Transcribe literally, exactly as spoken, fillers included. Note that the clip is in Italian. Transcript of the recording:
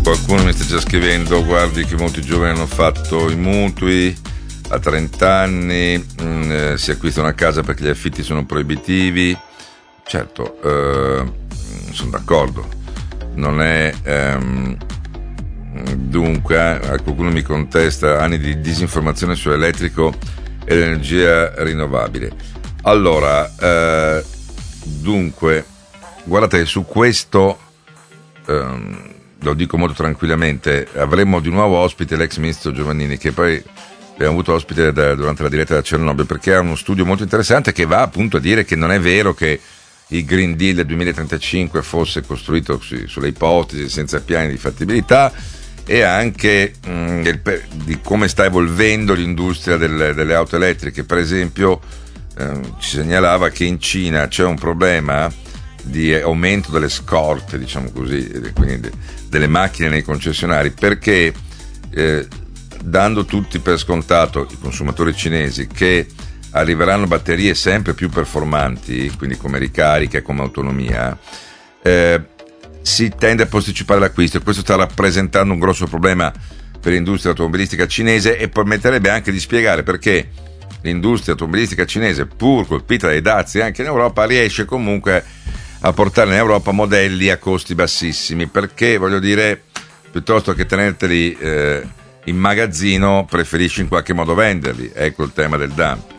Qualcuno mi sta già scrivendo: guardi che molti giovani hanno fatto i mutui a trenta anni, mh, eh, si acquista una casa perché gli affitti sono proibitivi. Certo, eh, sono d'accordo, non è ehm, dunque eh, qualcuno mi contesta anni di disinformazione sull'elettrico e l'energia rinnovabile. Allora, eh, dunque, guardate, su questo ehm, lo dico molto tranquillamente, avremo di nuovo ospite l'ex ministro Giovannini, che poi abbiamo avuto ospite da, durante la diretta da Cernobbio, perché ha uno studio molto interessante che va appunto a dire che non è vero che il Green Deal del duemilatrentacinque fosse costruito su, sulle ipotesi senza piani di fattibilità, e anche mh, del, di come sta evolvendo l'industria del, delle auto elettriche. Per esempio eh, ci segnalava che in Cina c'è un problema di aumento delle scorte, diciamo così, quindi de, delle macchine nei concessionari, perché eh, dando tutti per scontato, i consumatori cinesi, che arriveranno batterie sempre più performanti, quindi come ricarica e come autonomia, eh, si tende a posticipare l'acquisto, e questo sta rappresentando un grosso problema per l'industria automobilistica cinese, e permetterebbe anche di spiegare perché l'industria automobilistica cinese, pur colpita dai dazi anche in Europa, riesce comunque a portare in Europa modelli a costi bassissimi, perché, voglio dire, piuttosto che tenerteli eh, in magazzino, preferisci in qualche modo venderli. Ecco il tema del dumping.